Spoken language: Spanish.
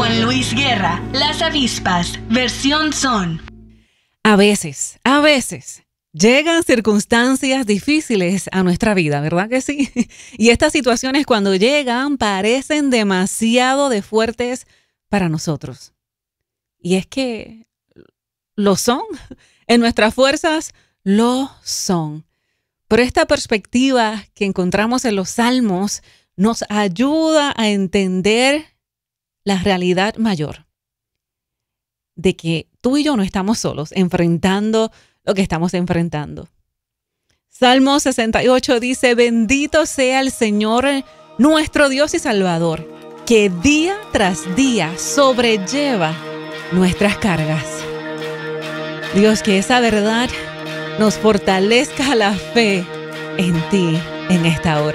Con Luis Guerra, Las Avispas, versión son. A veces, llegan circunstancias difíciles a nuestra vida, ¿verdad que sí? Y estas situaciones cuando llegan parecen demasiado de fuertes para nosotros. Y es que lo son. En nuestras fuerzas lo son. Pero esta perspectiva que encontramos en los Salmos nos ayuda a entender la realidad mayor de que tú y yo no estamos solos enfrentando lo que estamos enfrentando. Salmo 68 dice: bendito sea el Señor, nuestro Dios y Salvador, que día tras día sobrelleva nuestras cargas. Dios, que esa verdad nos fortalezca la fe en ti en esta hora.